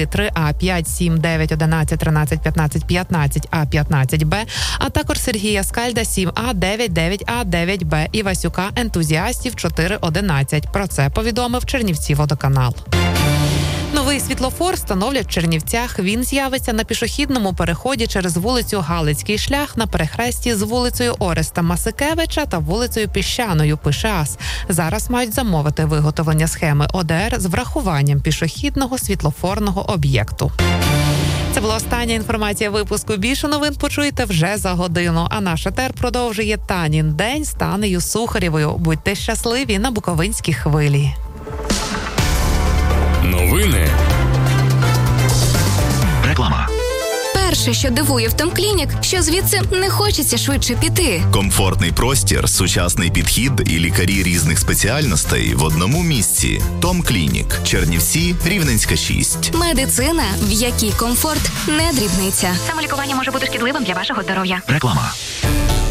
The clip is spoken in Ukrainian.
3, 3А, 5, 7, 9, 11, 13, 15, 15, А, 15Б, а також Сергія Скальда 7А, 9, 9А, 9Б і Васюка ентузіастів 411. Про це повідомив Чернівці-водоканал. Новий світлофор встановлять в Чернівцях. Він з'явиться на пішохідному переході через вулицю Галицький шлях на перехресті з вулицею Ореста Масикевича та вулицею Піщаною, пише АС. Зараз мають замовити виготовлення схеми ОДР з врахуванням пішохідного світлофорного об'єкту. Це була остання інформація випуску. Більше новин почуєте вже за годину. А наш етер продовжує Танін день з Танею Сухарєвою. Будьте щасливі на Буковинській хвилі. Новини. Реклама. Перше, що дивує в Том Клінік, що звідси не хочеться швидше піти. Комфортний простір, сучасний підхід і лікарі різних спеціальностей в одному місці. Том Клінік. Чернівці, Рівненська, 6. Медицина, в якій комфорт не дрібниця. Самолікування може бути шкідливим для вашого здоров'я. Реклама.